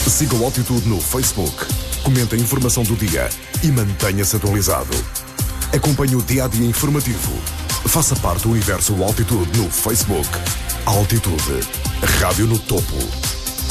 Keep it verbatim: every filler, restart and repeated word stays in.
Siga o Altitude no Facebook, comente a informação do dia e mantenha-se atualizado. Acompanhe o dia-a-dia informativo. Faça parte do universo Altitude no Facebook. Altitude. Rádio no topo.